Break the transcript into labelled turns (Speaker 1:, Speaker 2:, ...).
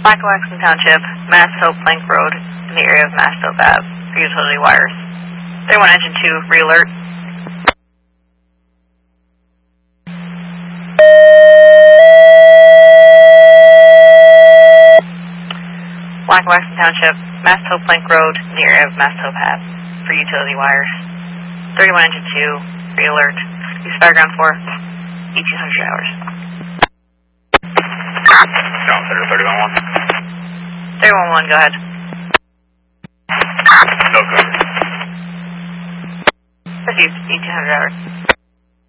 Speaker 1: Lackawaxen Township, Mass Hope Plank Road, in the area of Mass Hope Ave, for utility wires. 31 Engine 2, re-alert. Lackawaxen Township, Mass Hope Plank Road, in the area of Mass Hope Ave, for utility wires. 31 Engine 2, re-alert. Use Fireground 4, 1800 hours.
Speaker 2: Consider 311.
Speaker 1: 311, go ahead.
Speaker 2: No cover.
Speaker 1: Proceed, 1800 hours.